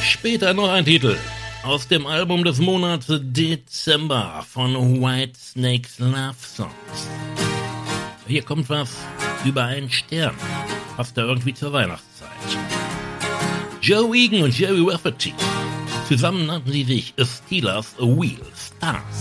Später noch ein Titel aus dem Album des Monats Dezember von Whitesnakes Love Songs. Hier kommt was über einen Stern, passt da irgendwie zur Weihnachtszeit. Joe Egan und Jerry Rafferty, zusammen nannten sie sich A Steelers A Wheel Stars.